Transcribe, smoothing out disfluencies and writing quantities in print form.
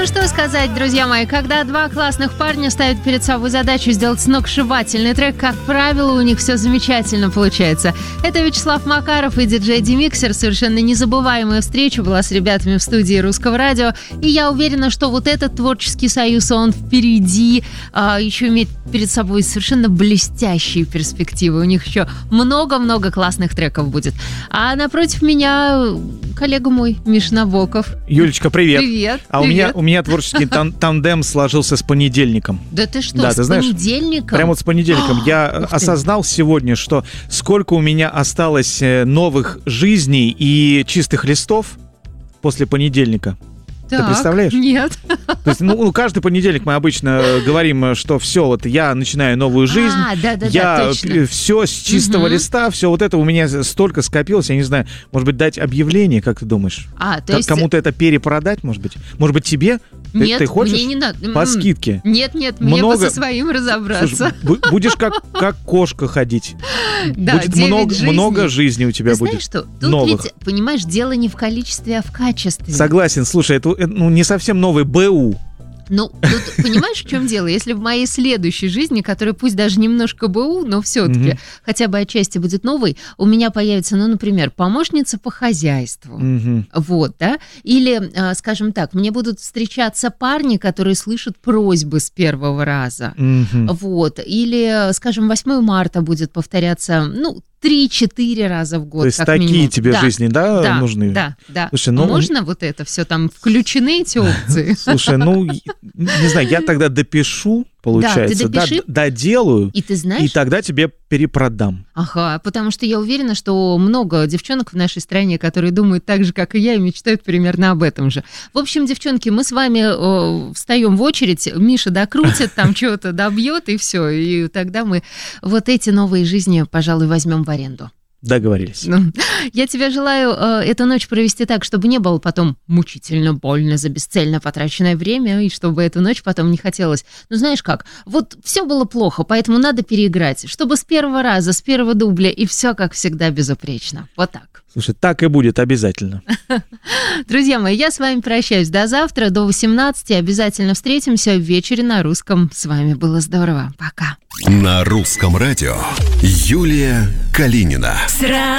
что сказать, друзья мои, когда два классных парня ставят перед собой задачу сделать сногсшибательный трек, как правило, у них все замечательно получается. Это Вячеслав Макаров и диджей Демиксер. Совершенно незабываемая встреча была с ребятами в студии Русского радио. И я уверена, что вот этот творческий союз, он впереди, еще имеет перед собой совершенно блестящие перспективы. У них еще много-много классных треков будет. А напротив меня коллега мой, Миша Набоков. Юлечка, привет. Привет. А привет. У меня творческий тандем сложился с понедельником. Да ты что, да, с ты знаешь, понедельником? Прямо вот с понедельником. Я осознал сегодня, что сколько у меня осталось новых жизней и чистых листов после понедельника. Так, ты представляешь? Нет. То есть, каждый понедельник мы обычно говорим, что все, вот я начинаю новую жизнь, я все с чистого листа, все вот это у меня столько скопилось, я не знаю, может быть, дать объявление, как ты думаешь? Кому-то это перепродать, может быть? Может быть, тебе? Нет, ты хочешь? мне не надо. По скидке? Нет, мне бы со своим разобраться. Слушай, будешь как кошка ходить. Да, будет много жизней у тебя будет. Знаешь что, тут ведь, понимаешь, дело не в количестве, а в качестве. Согласен, слушай, это не совсем новый БУ. Ну, тут понимаешь, в чем дело? Если в моей следующей жизни, которая пусть даже немножко БУ, но все-таки хотя бы отчасти будет новой, у меня появится, например, помощница по хозяйству. Вот, да? Или, скажем так, мне будут встречаться парни, которые слышат просьбы с первого раза. Вот. Или, скажем, 8 марта будет повторяться, 3-4 раза в год. То есть такие минимум. Тебе жизни, нужны? Да. Слушай, можно вот это все там включены, эти опции? Слушай, не знаю, я тогда допишу, получается, доделаю, и ты знаешь, и тогда тебе перепродам. Ага, потому что я уверена, что много девчонок в нашей стране, которые думают так же, как и я, и мечтают примерно об этом же. В общем, девчонки, мы с вами встаем в очередь, Миша докрутит, там чего-то добьет, и все. И тогда мы вот эти новые жизни, пожалуй, возьмем в аренду. Договорились. Я тебе желаю эту ночь провести так, чтобы не было потом мучительно больно за бесцельно потраченное время, и чтобы эту ночь потом не хотелось. Знаешь как, вот все было плохо, поэтому надо переиграть, чтобы с первого раза, с первого дубля, и все, как всегда, безупречно. Вот так. Слушай, так и будет обязательно. Друзья мои, я с вами прощаюсь до завтра, до 18. Обязательно встретимся в вечере на русском. С вами было здорово. Пока. На Русском радио Юлия Калинина.